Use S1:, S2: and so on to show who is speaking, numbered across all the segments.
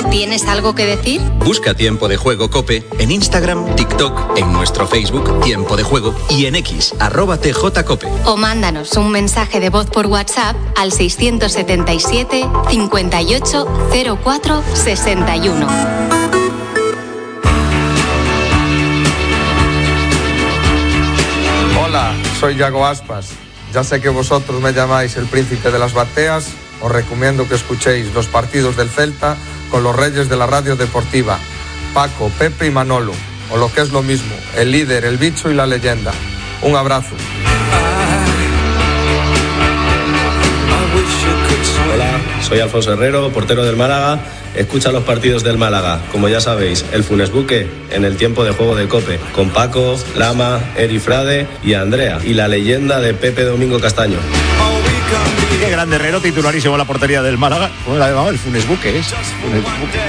S1: ¿Tienes algo que decir?
S2: Busca Tiempo de Juego COPE en Instagram, TikTok, en nuestro Facebook Tiempo de Juego y en X, @TJCope.
S1: O mándanos un mensaje de voz por WhatsApp al 677 58 04 61.
S3: Hola, soy Yago Aspas. Ya sé que vosotros me llamáis el príncipe de las bateas. Os recomiendo que escuchéis los partidos del Celta con los reyes de la radio deportiva, Paco, Pepe y Manolo, o lo que es lo mismo, el líder, el bicho y la leyenda. Un abrazo.
S4: Hola, soy Alfonso Herrero, portero del Málaga. Escucha los partidos del Málaga, como ya sabéis, el Funes Buque en el Tiempo de Juego de COPE, con Paco, Lama, Eri Frade y Andrea, y la leyenda de Pepe Domingo Castaño.
S5: Qué grande Herrero, titularísimo en la portería del Málaga. ¿Cómo la llamaba? El Funes Buque, ¿es? Funes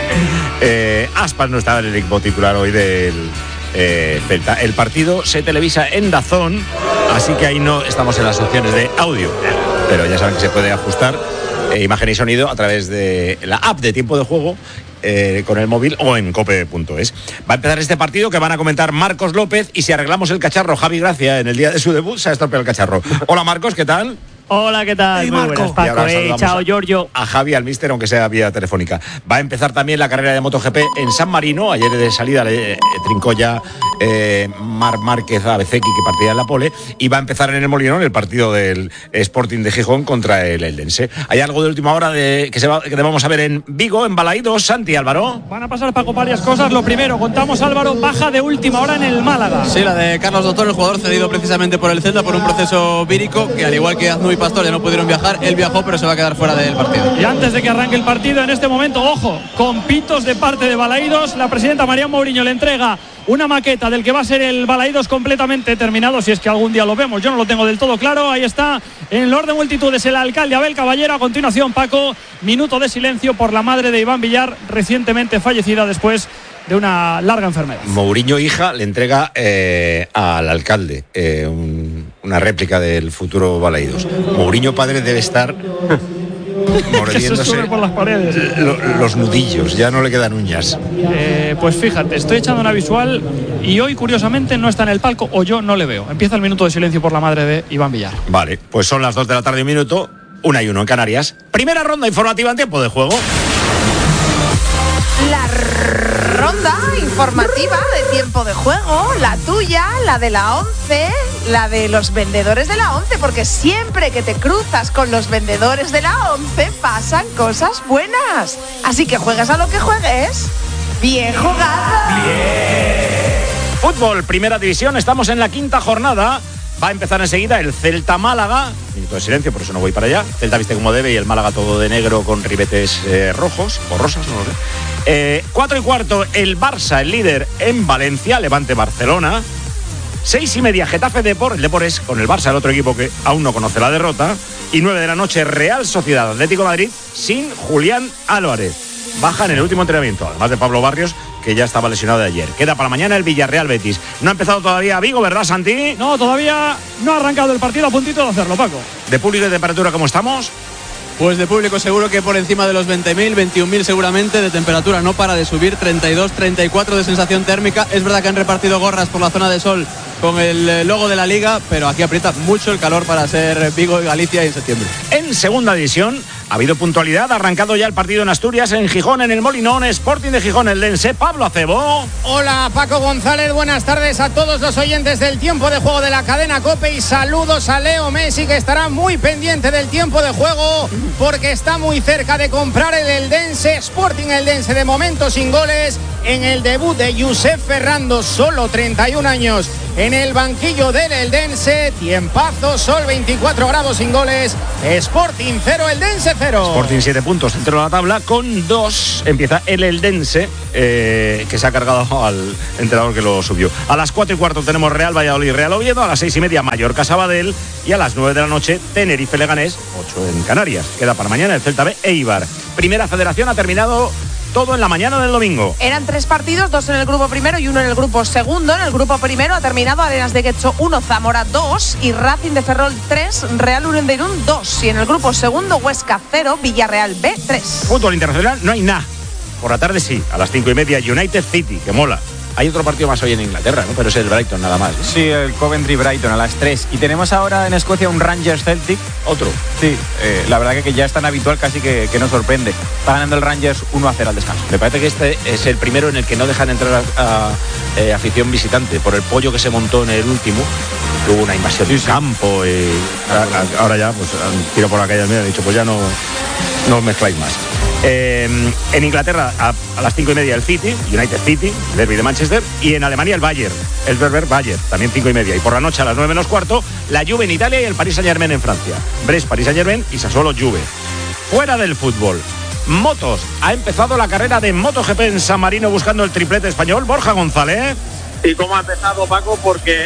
S5: Buque. Aspas no estaba en el equipo titular hoy del Celta. El partido se televisa en DAZN, así que ahí no estamos en las opciones de audio, pero ya saben que se puede ajustar imagen y sonido a través de la app de Tiempo de Juego con el móvil o en cope.es. Va a empezar este partido que van a comentar Marcos López y si arreglamos el cacharro, Javi Gracia, en el día de su debut se ha estropeado el cacharro. Hola Marcos, ¿qué tal?
S6: Hola, ¿qué tal?
S7: Hey,
S6: muy
S7: Marco.
S6: buenas, Paco. Chao, Giorgio.
S5: A Javi, al míster, aunque sea vía telefónica. Va a empezar también la carrera de MotoGP en San Marino. Ayer de salida trincó ya Marc Márquez a Bezzecchi, que partía en la pole. Y va a empezar en el Molinón el partido del Sporting de Gijón contra el Eldense. ¿Hay algo de última hora que vamos a ver en Vigo, en Balaídos? Santi, Álvaro.
S6: Van a pasar, Paco, varias cosas. Lo primero, contamos, Álvaro, baja de última hora en el Málaga.
S8: Sí, la de Carlos Doctor, el jugador cedido precisamente por el Celta por un proceso vírico, que al igual que Aznu y Pastor ya no pudieron viajar. Él viajó, pero se va a quedar fuera del partido.
S6: Y antes de que arranque el partido, en este momento, ojo, con pitos de parte de Balaídos, la presidenta María Mourinho le entrega una maqueta del que va a ser el Balaídos completamente terminado, si es que algún día lo vemos. Yo no lo tengo del todo claro. Ahí está, en el orden de multitudes, el alcalde Abel Caballero. A continuación, Paco, minuto de silencio por la madre de Iván Villar, recientemente fallecida después de una larga enfermedad.
S5: Mourinho, hija, le entrega al alcalde una réplica del futuro Balaídos. Mourinho, padre, debe estar mordiéndose
S6: por las paredes.
S5: Los nudillos, ya no le quedan uñas.
S6: Pues fíjate, estoy echando una visual y hoy, curiosamente, no está en el palco, o yo no le veo. Empieza el minuto de silencio por la madre de Iván Villar.
S5: Vale, pues son las 2 de la tarde, 1 minuto, 1:01 en Canarias. Primera ronda informativa en Tiempo de Juego.
S9: La ronda informativa de Tiempo de Juego, la tuya, la de la 11, la de los vendedores de la 11, porque siempre que te cruzas con los vendedores de la 11 pasan cosas buenas. Así que juegas a lo que juegues. ¡Bien jugado!
S5: Bien. Fútbol, primera división, estamos en la quinta jornada. Va a empezar enseguida el Celta-Málaga. Minuto de silencio, por eso no voy para allá. Celta viste como debe y el Málaga todo de negro con ribetes rojos o rosas, no lo sé. 4:15, el Barça, el líder en Valencia, Levante-Barcelona. 6:30, Getafe Depor, el Depor es con el Barça, el otro equipo que aún no conoce la derrota. Y 9 de la noche, Real Sociedad Atlético de Madrid sin Julián Álvarez. Baja en el último entrenamiento, además de Pablo Barrios, que ya estaba lesionado de ayer. Queda para mañana el Villarreal Betis. No ha empezado todavía Vigo, ¿verdad, Santi?
S6: No, todavía no ha arrancado el partido, a puntito de hacerlo, Paco.
S5: ¿De público y de temperatura cómo estamos?
S8: Pues de público seguro que por encima de los 20.000, 21.000 seguramente. De temperatura no para de subir, 32, 34 de sensación térmica. Es verdad que han repartido gorras por la zona de sol con el logo de la Liga, pero aquí aprieta mucho el calor para ser Vigo y Galicia en septiembre.
S5: En segunda división ha habido puntualidad, ha arrancado ya el partido en Asturias, en Gijón, en el Molinón, Sporting de Gijón, Eldense. Pablo Acebo.
S10: Hola, Paco González, buenas tardes a todos los oyentes del Tiempo de Juego de la cadena COPE y saludos a Leo Messi, que estará muy pendiente del tiempo de juego porque está muy cerca de comprar el Eldense. Sporting Eldense de momento sin goles en el debut de Josep Ferrando, solo 31 años en el banquillo del Eldense. Tiempazo, sol, 24 grados sin goles. Sporting 0, Eldense 0.
S5: Sporting 7 puntos dentro de la tabla con 2. Empieza el Eldense, que se ha cargado al entrenador que lo subió. A las 4:15 tenemos Real Valladolid, Real Oviedo. A las 6:30 Mallorca Sabadell. Y a las 9 de la noche Tenerife Leganés, 8 en Canarias. Queda para mañana el Celta B Eibar. Primera Federación ha terminado todo en la mañana del domingo.
S9: Eran 3 partidos, 2 en el grupo primero y 1 en el grupo segundo. En el grupo primero ha terminado Arenas de Guecho 1, Zamora 2 y Racing de Ferrol 3, Real Unión de Irún 2. Y en el grupo segundo, Huesca 0, Villarreal B 3.
S5: Fútbol internacional, no hay nada. Por la tarde sí, a las 5:30, United City, que mola. Hay otro partido más hoy en Inglaterra, ¿no? Pero es el Brighton nada más, ¿no?
S7: Sí, el Coventry Brighton a las 3. Y tenemos ahora en Escocia un Rangers Celtic.
S5: Otro.
S7: Sí, la verdad que ya es tan habitual casi que nos sorprende. Está ganando el Rangers 1-0 al descanso.
S5: Me parece que este es el primero en el que no dejan entrar a afición visitante, por el pollo que se montó en el último. Hubo una invasión del campo. Ahora ya, pues tiro por la calle media, he dicho, pues ya no os mezcláis más. En Inglaterra a las 5:30 el City, United City, derbi de Manchester, y en Alemania el Bayern, el Werder Bayern, también 5:30, y por la noche a las 9 menos cuarto la Juve en Italia y el Paris Saint-Germain en Francia. Brest, Paris Saint-Germain y Sassuolo Juve. Fuera del fútbol, motos, ha empezado la carrera de MotoGP en San Marino buscando el triplete español. Borja González.
S11: ¿Y cómo ha empezado, Paco? Porque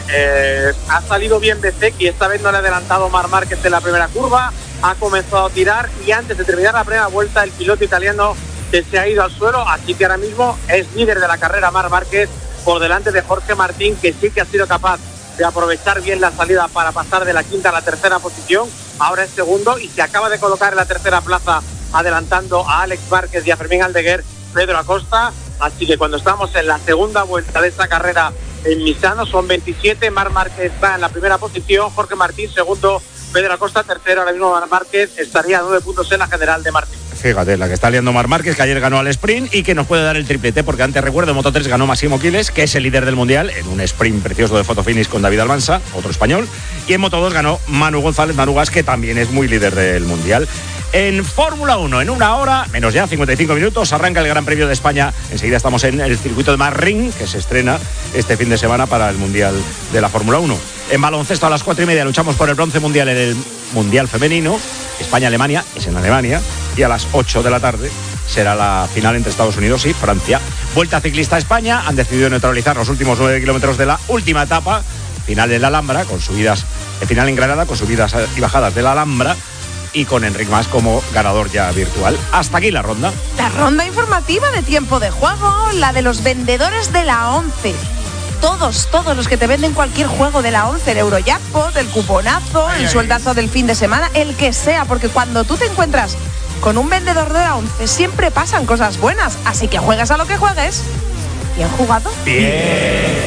S11: ha salido bien Bezzecchi, esta vez no le ha adelantado Marc Márquez en la primera curva, ha comenzado a tirar y antes de terminar la primera vuelta el piloto italiano que se ha ido al suelo, así que ahora mismo es líder de la carrera Marc Márquez por delante de Jorge Martín, que sí que ha sido capaz de aprovechar bien la salida para pasar de la quinta a la tercera posición, ahora es segundo y se acaba de colocar en la tercera plaza adelantando a Alex Márquez y a Fermín Aldeguer, Pedro Acosta. Así que cuando estamos en la segunda vuelta de esta carrera en Misano son 27, Marc Márquez está en la primera posición, Jorge Martín segundo, Pedro Acosta tercero, ahora mismo Marc Márquez estaría a 9 puntos en la general de Martín.
S5: Fíjate, la que está liando Marc Márquez, que ayer ganó al sprint y que nos puede dar el triplete, porque antes recuerdo en Moto3 ganó Massimo Quiles, que es el líder del mundial, en un sprint precioso de fotofinish con David Almansa, otro español, y en Moto2 ganó Manu González, Manu Gas, que también es muy líder del mundial. En Fórmula 1, en una hora, menos ya, 55 minutos, arranca el Gran Premio de España. Enseguida estamos en el circuito de Marring, que se estrena este fin de semana para el Mundial de la Fórmula 1. En baloncesto a las 4:30 luchamos por el bronce mundial en el Mundial Femenino. España-Alemania, es en Alemania. Y a las 8 de la tarde será la final entre Estados Unidos y Francia. Vuelta ciclista a España, han decidido neutralizar los últimos 9 kilómetros de la última etapa. Final en la Alhambra, con subidas, final en Granada, con subidas y bajadas de la Alhambra. Y con Enric Mas como ganador ya virtual. Hasta aquí la ronda.
S9: La ronda informativa de tiempo de juego, la de los vendedores de la 11. Todos los que te venden cualquier juego de la 11, el Eurojackpot, el cuponazo, el sueldazo del fin de semana, el que sea, porque cuando tú te encuentras con un vendedor de la 11 siempre pasan cosas buenas, así que juegas a lo que juegues. ¿Bien jugado?
S5: Bien.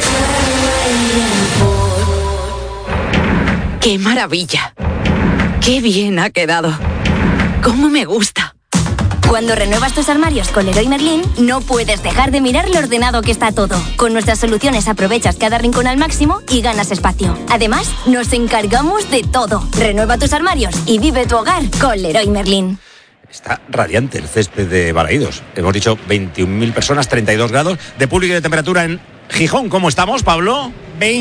S12: ¡Qué maravilla! ¡Qué bien ha quedado! ¡Cómo me gusta!
S13: Cuando renuevas tus armarios con Leroy Merlin, no puedes dejar de mirar lo ordenado que está todo. Con nuestras soluciones aprovechas cada rincón al máximo y ganas espacio. Además, nos encargamos de todo. Renueva tus armarios y vive tu hogar con Leroy Merlin.
S5: Está radiante el césped de Balaídos. Hemos dicho 21.000 personas, 32 grados de público y de temperatura en Gijón. ¿Cómo estamos, Pablo?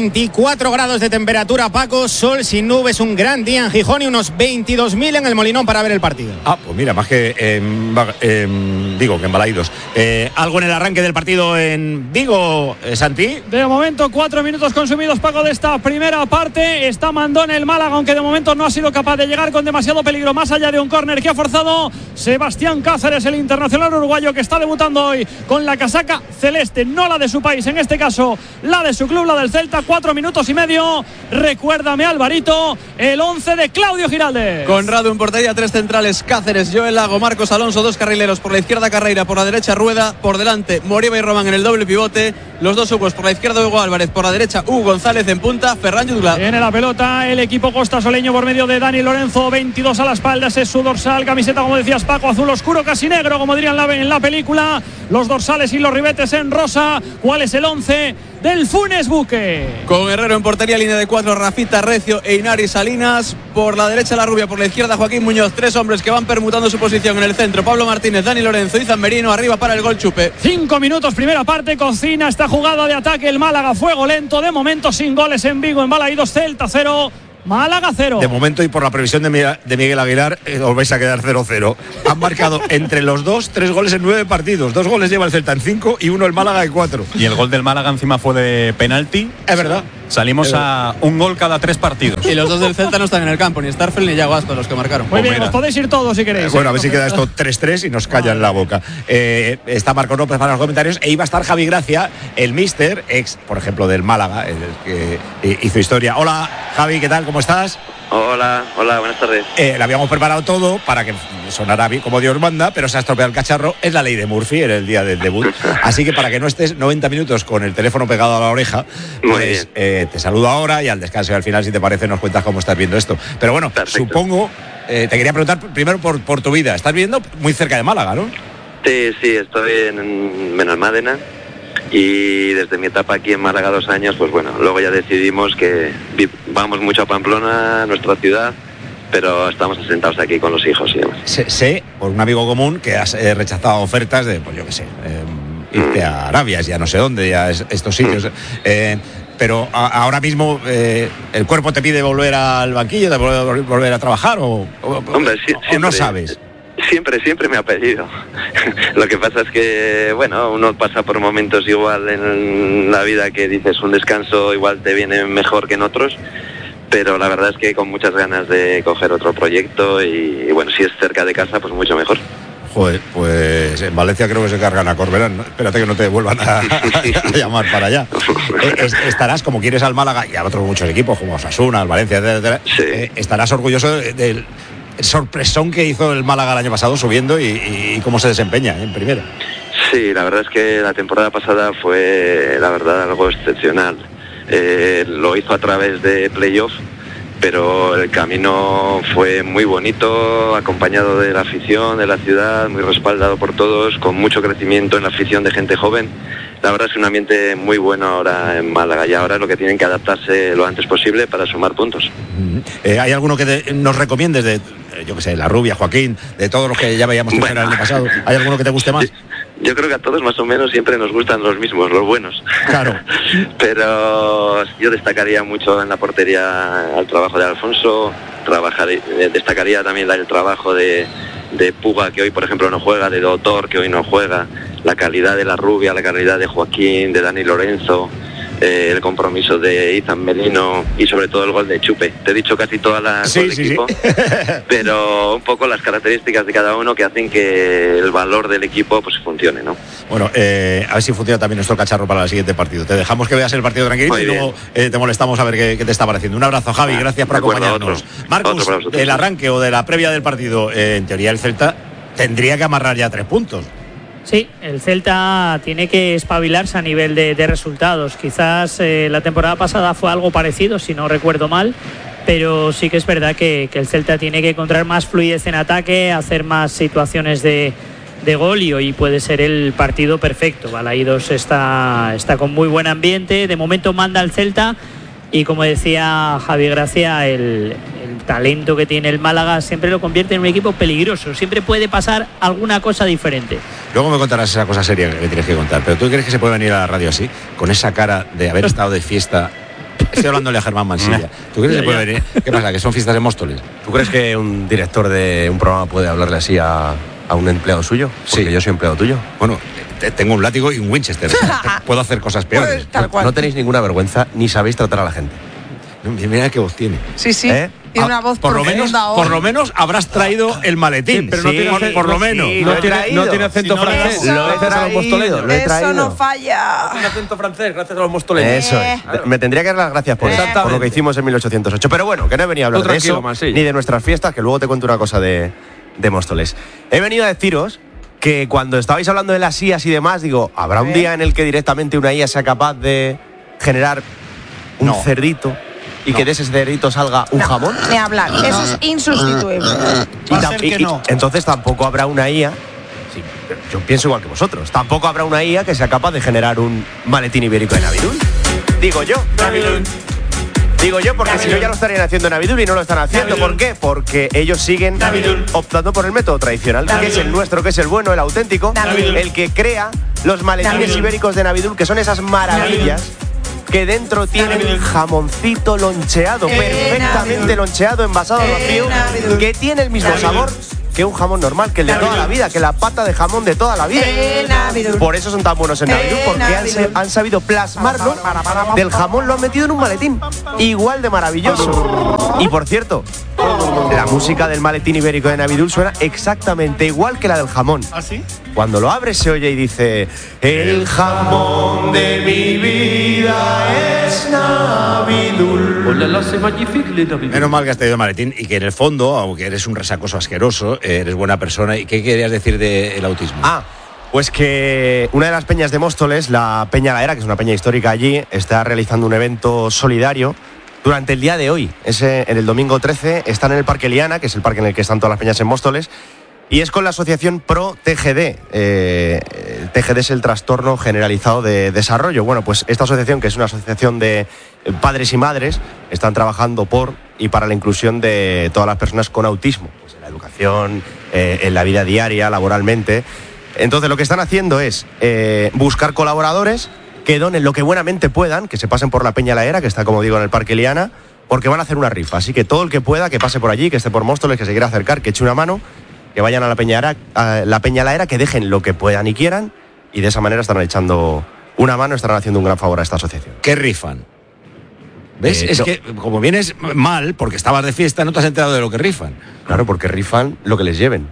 S10: 24 grados de temperatura, Paco, sol sin nubes, un gran día en Gijón y unos 22.000 en el Molinón para ver el partido.
S5: Ah, pues mira, más que digo que en Balaídos. ¿Algo en el arranque del partido en Vigo, Santi?
S6: De momento 4 minutos consumidos, Paco, de esta primera parte. Está Mandón el Málaga, aunque de momento no ha sido capaz de llegar con demasiado peligro, más allá de un córner que ha forzado Sebastián Cáceres, el internacional uruguayo que está debutando hoy con la casaca celeste, no la de su país, en este caso la de su club, la del Celta. 4 minutos y medio. Recuérdame, Alvarito, el 11 de Claudio Giraldes.
S8: Conrado en portería, 3 centrales, Cáceres, Joel Lago, Marcos Alonso, 2 carrileros, por la izquierda Carreira, por la derecha Rueda, por delante Moriba y Román en el doble pivote, los dos Hugos, por la izquierda Hugo Álvarez, por la derecha Hugo González, en punta Ferran Yudla.
S6: Tiene la pelota el equipo costasoleño por medio de Dani Lorenzo, 22 a la espalda, ese es su dorsal, camiseta, como decías, Paco, azul oscuro, casi negro, como dirían en la película, los dorsales y los ribetes en rosa. ¿Cuál es el 11 del Funes Buque?
S8: Con Herrero en portería, línea de 4, Rafita, Recio e Inari Salinas, por la derecha La Rubia, por la izquierda Joaquín Muñoz, 3 hombres que van permutando su posición en el centro, Pablo Martínez, Dani Lorenzo y Zamberino, arriba para el gol Chupe.
S6: 5 minutos, primera parte, cocina esta jugada de ataque el Málaga, fuego lento, de momento sin goles en Vigo, en Balaídos, Celta 0, Málaga 0.
S5: De momento, y por la previsión de Miguel Aguilar, os vais a quedar 0-0. Han marcado entre los dos 3 goles en 9 partidos. 2 goles lleva el Celta en 5 y 1 el Málaga en 4.
S7: Y el gol del Málaga encima fue de penalti.
S5: Es verdad.
S7: Salimos a un gol cada 3 partidos.
S8: Y los dos del Celta no están en el campo, ni Starfel ni Yago Aspas, los que marcaron.
S6: Muy bien, os podéis ir todos si queréis.
S5: Bueno, a ver si queda esto 3-3 y nos callan la boca. Está Marco López para los comentarios e iba a estar Javi Gracia, el míster, ex, por ejemplo, del Málaga, el que hizo historia. Hola, Javi, ¿qué tal? ¿Cómo estás?
S14: Hola, buenas tardes.
S5: Le habíamos preparado todo para que sonara bien como Dios manda, pero se ha estropeado el cacharro. Es la ley de Murphy en el día del debut. Así que para que no estés 90 minutos con el teléfono pegado a la oreja, pues te saludo ahora y al descanso y al final, si te parece, nos cuentas cómo estás viendo esto. Pero bueno, perfecto. Supongo, te quería preguntar primero por tu vida. Estás viviendo muy cerca de Málaga, ¿no?
S14: Sí, estoy en Benalmádena. Y desde mi etapa aquí en Málaga 2 años, pues bueno, luego ya decidimos que vamos mucho a Pamplona, nuestra ciudad, pero estamos asentados aquí con los hijos y demás.
S5: Sé, por un amigo común, que has rechazado ofertas de, pues yo qué sé, irte a Arabia, ya no sé dónde, ya estos sitios. Pero ahora mismo el cuerpo te pide volver al banquillo, de volver a trabajar
S14: Hombre,
S5: o no sabes.
S14: Siempre me ha pedido. Lo que pasa es que, bueno, uno pasa por momentos igual en la vida que dices un descanso igual te viene mejor que en otros, pero la verdad es que con muchas ganas de coger otro proyecto y bueno, si es cerca de casa, pues mucho mejor.
S5: Joder, pues en Valencia creo que se cargan a Corberán, ¿no? Espérate que no te vuelvan a llamar para allá. Estarás, como quieres al Málaga y a otros muchos equipos, como Osasuna, al Valencia, etcétera, estarás orgulloso del sorpresón que hizo el Málaga el año pasado subiendo y cómo se desempeña en primera.
S14: Sí, la verdad es que la temporada pasada fue, la verdad, algo excepcional. Lo hizo a través de playoff, pero el camino fue muy bonito, acompañado de la afición, de la ciudad, muy respaldado por todos, con mucho crecimiento en la afición de gente joven. La verdad es que un ambiente muy bueno ahora en Málaga y ahora es lo que tienen que adaptarse lo antes posible para sumar puntos.
S5: ¿Hay alguno que nos recomiendes de, yo qué sé, La Rubia, Joaquín, de todos los que ya veíamos el año pasado? ¿Hay alguno que te guste más?
S14: Yo creo que a todos más o menos siempre nos gustan los mismos, los buenos.
S5: Claro.
S14: Pero yo destacaría mucho en la portería el trabajo de Alfonso, destacaría también el trabajo de Puga, que hoy por ejemplo no juega, de Doctor, que hoy no juega, la calidad de La Rubia, la calidad de Joaquín, de Dani Lorenzo, el compromiso de Izan Melino y sobre todo el gol de Chupe. Te he dicho casi toda la equipo, pero un poco las características de cada uno que hacen que el valor del equipo pues funcione, ¿no?
S5: Bueno, a ver si funciona también nuestro cacharro para el siguiente partido. Te dejamos que veas el partido tranquilito y luego te molestamos a ver qué te está pareciendo. Un abrazo, Javi, gracias por acompañarnos. Marcus, del arranque o de la previa del partido, en teoría el Celta tendría que amarrar ya 3 puntos.
S15: Sí, el Celta tiene que espabilarse a nivel de resultados. Quizás la temporada pasada fue algo parecido, si no recuerdo mal, pero sí que es verdad que el Celta tiene que encontrar más fluidez en ataque, hacer más situaciones de gol y hoy puede ser el partido perfecto. Balaídos está con muy buen ambiente, de momento manda el Celta y como decía Javi Gracia, el talento que tiene el Málaga siempre lo convierte en un equipo peligroso, siempre puede pasar alguna cosa diferente.
S5: Luego me contarás esa cosa seria que me tienes que contar, pero ¿tú crees que se puede venir a la radio así, con esa cara de haber estado de fiesta? Estoy hablándole a Germán Mansilla. ¿Tú crees que se puede venir? ¿Qué pasa? ¿Que son fiestas de Móstoles?
S16: ¿Tú crees que un director de un programa puede hablarle así a un empleado suyo? Porque yo soy empleado tuyo.
S5: Bueno, tengo un látigo y un Winchester. Puedo hacer cosas peores.
S16: Pues, no tenéis ninguna vergüenza ni sabéis tratar a la gente.
S5: Mira qué voz tiene.
S9: Sí. Tiene una voz
S5: por lo menos habrás traído el maletín.
S3: Sí, pero no tiene
S5: por lo menos.
S3: Sí, no tiene acento francés.
S16: Gracias a los mostoleros. Lo he traído.
S9: Eso no falla.
S3: Un acento francés, gracias a los mostoleros.
S16: Eso es. Me tendría que dar las gracias por lo que hicimos en 1808. Pero bueno, que no he venido a hablar de eso, ni de nuestras fiestas, que luego te cuento una cosa de Móstoles. He venido a deciros que cuando estabais hablando de las IAs y demás, digo, ¿habrá un día en el que directamente una IA sea capaz de generar un cerdito? Y que de ese cerdito salga un jamón.
S9: Ni hablar, eso es insustituible.
S16: Entonces tampoco habrá una IA. Sí, yo pienso igual que vosotros. Tampoco habrá una IA que sea capaz de generar un maletín ibérico de Navidul. Digo yo. Digo yo, porque si no ya lo estarían haciendo en Navidul y no lo están haciendo. ¿Por qué? Porque ellos siguen optando por el método tradicional, que es el nuestro, que es el bueno, el auténtico, el que crea los maletines ibéricos de Navidul, que son esas maravillas que dentro tienen jamoncito loncheado, perfectamente loncheado, envasado al vacío, que tiene el mismo sabor que un jamón normal, que el de toda la vida, que la pata de jamón de toda la vida. Por eso son tan buenos en Navidul, porque han sabido plasmarlo. Del jamón lo han metido en un maletín, igual de maravilloso. Y por cierto, la música del maletín ibérico de Navidul suena exactamente igual que la del jamón.
S3: ¿Ah, sí?
S16: cuando lo abres se oye y dice: el jamón de mi vida es Navidul.
S5: Menos mal que has tenido el maletín y que en el fondo, aunque eres un resacoso asqueroso, eres buena persona. ¿Y qué querías decir del autismo?
S16: Pues que una de las peñas de Móstoles, la Peña La Era, que es una peña histórica allí, está realizando un evento solidario durante el día de hoy. En el domingo 13 están en el Parque Liana, que es el parque en el que están todas las peñas en Móstoles, y es con la asociación Pro TGD. El TGD es el trastorno generalizado de desarrollo. Bueno, pues esta asociación, que es una asociación de padres y madres, están trabajando por y para la inclusión de todas las personas con autismo, pues en la educación, en la vida diaria, laboralmente. Entonces lo que están haciendo es buscar colaboradores que donen lo que buenamente puedan, que se pasen por la Peña La Era, que está, como digo, en el Parque Liana, porque van a hacer una rifa. Así que todo el que pueda, que pase por allí, que esté por Móstoles, que se quiera acercar, que eche una mano, que vayan a la Peña La Era, que dejen lo que puedan y quieran, y de esa manera estarán echando una mano, estarán haciendo un gran favor a esta asociación.
S5: ¿Qué rifan? ¿Ves? Es que como vienes mal, porque estabas de fiesta, no te has enterado de lo que rifan.
S16: Claro, porque rifan lo que les lleven.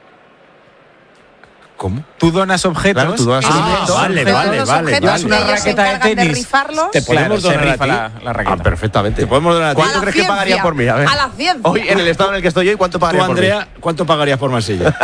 S5: ¿Cómo?
S7: Tú donas objetos.
S16: Claro, tú donas objetos.
S5: Vale.
S7: Llevas una raqueta de tenis.
S5: Te podemos donar a ti.
S7: La raqueta.
S16: Perfectamente.
S5: Te podemos donar a ti.
S16: ¿Cuánto crees que pagaría por mí? A ver.
S9: A la ciencia.
S16: Hoy, en el estado en el que estoy hoy, ¿cuánto pagaría por mí?
S5: Andrea, ¿cuánto pagarías por Marsella?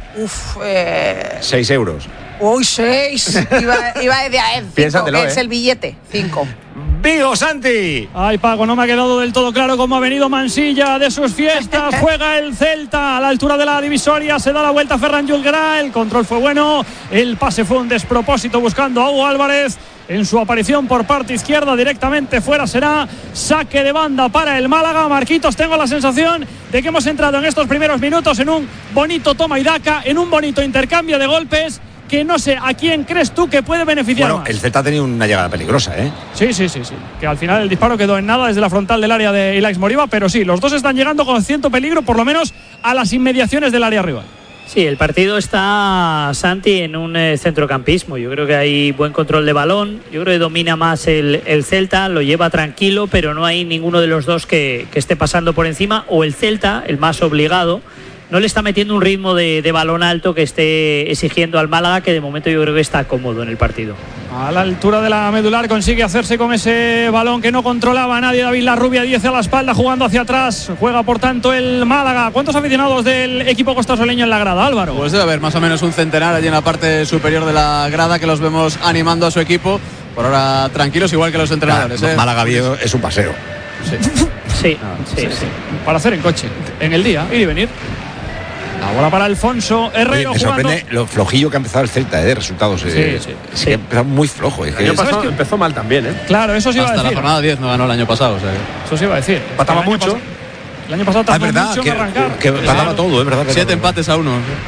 S5: 6 euros.
S9: Uy, 6. Iba de a 5,
S16: Piénsatelo,
S9: que es el billete. 5.
S5: ¡Vigo, Santi!
S6: Ay, Paco, no me ha quedado del todo claro cómo ha venido Mansilla de sus fiestas. Juega el Celta a la altura de la divisoria. Se da la vuelta a Ferran Julguerá. El control fue bueno. El pase fue un despropósito buscando a Hugo Álvarez. En su aparición por parte izquierda, directamente fuera será saque de banda para el Málaga. Marquitos, tengo la sensación de que hemos entrado en estos primeros minutos en un bonito toma y daca, en un bonito intercambio de golpes, que no sé a quién crees tú que puede beneficiar más.
S5: El Celta ha tenido una llegada peligrosa, ¿eh?
S6: Sí. Que al final el disparo quedó en nada desde la frontal del área de Ilaix Moriba, pero sí, los dos están llegando con cierto peligro, por lo menos a las inmediaciones del área rival.
S15: Sí, el partido está, Santi, en un centrocampismo. Yo creo que hay buen control de balón. Yo creo que domina más el Celta, lo lleva tranquilo, pero no hay ninguno de los dos que esté pasando por encima. O el Celta, el más obligado, no le está metiendo un ritmo de balón alto que esté exigiendo al Málaga, que de momento yo creo que está cómodo en el partido.
S6: A la altura de la medular consigue hacerse con ese balón que no controlaba a nadie. David Larrubia, 10 a la espalda, jugando hacia atrás. Juega por tanto el Málaga. ¿Cuántos aficionados del equipo costasoleño en la grada, Álvaro?
S8: Pues debe haber más o menos un centenar allí en la parte superior de la grada, que los vemos animando a su equipo. Por ahora tranquilos, igual que los entrenadores.
S5: Málaga Viejo es un paseo.
S15: Sí.
S6: Para hacer en coche, en el día, ir y venir. Ahora para Alfonso Herrero.
S5: Oye, me sorprende lo flojillo que ha empezado el Celta de resultados. Sí. Que ha empezado muy flojo.
S16: El año pasado empezó mal también, ¿eh?
S6: Claro, eso sí iba a decir.
S8: Hasta la jornada 10 no ganó el año pasado.
S6: Eso sí iba a decir.
S16: Pataba mucho.
S6: El año pasado tardó mucho en arrancar.
S5: Que pataba todo, es verdad.
S8: 7 empates a 1.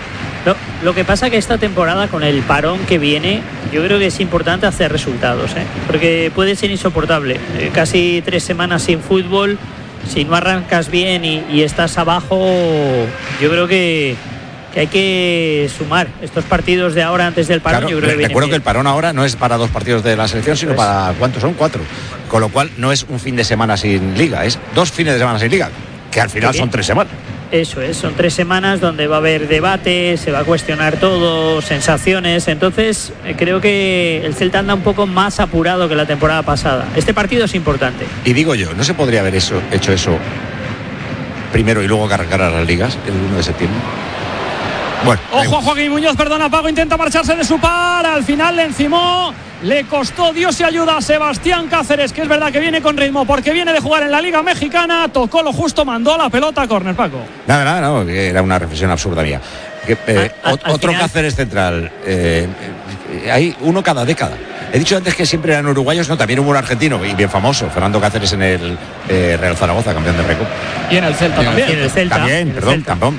S15: Lo que pasa que esta temporada, con el parón que viene, yo creo que es importante hacer resultados, porque puede ser insoportable. Casi 3 semanas sin fútbol. Si no arrancas bien y estás abajo, yo creo que hay que sumar estos partidos de ahora antes del parón.
S5: Claro,
S15: yo creo que
S5: recuerdo que el parón ahora no es para 2 partidos de la selección, sino para, ¿cuántos son? 4. Con lo cual no es un fin de semana sin liga, es 2 fines de semana sin liga, que al final son 3 semanas.
S15: Eso es, son 3 semanas donde va a haber debate, se va a cuestionar todo, sensaciones. Entonces creo que el Celta anda un poco más apurado que la temporada pasada. Este partido es importante.
S5: Y digo yo, ¿no se podría haber hecho eso primero y luego que arrancar a las ligas el 1 de septiembre? Bueno,
S6: ojo a Joaquín Muñoz, perdona, Paco, intenta marcharse de su par, al final le encimó, le costó Dios y ayuda a Sebastián Cáceres, que es verdad que viene con ritmo porque viene de jugar en la Liga Mexicana, tocó lo justo, mandó la pelota a córner, Paco.
S5: Nada, no, era una reflexión absurda mía. Otro final... Cáceres central, hay uno cada década. He dicho antes que siempre eran uruguayos, no, también hubo un argentino y bien famoso, Fernando Cáceres, en el Real Zaragoza, campeón de Recopa.
S6: Y en el Celta también.
S15: En el Celta.
S5: También, perdón.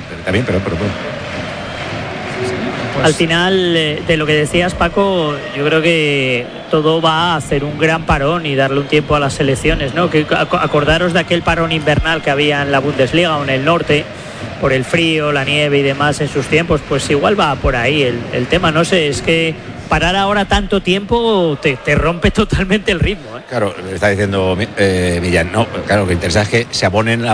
S15: Al final, de lo que decías, Paco, yo creo que todo va a hacer un gran parón y darle un tiempo a las selecciones, ¿no? Que acordaros de aquel parón invernal que había en la Bundesliga o en el norte, por el frío, la nieve y demás en sus tiempos, pues igual va por ahí el tema. No sé, es que parar ahora tanto tiempo te rompe totalmente el ritmo, ¿eh?
S5: Claro, está diciendo Millán, no, claro, lo que interesa es que se abonen a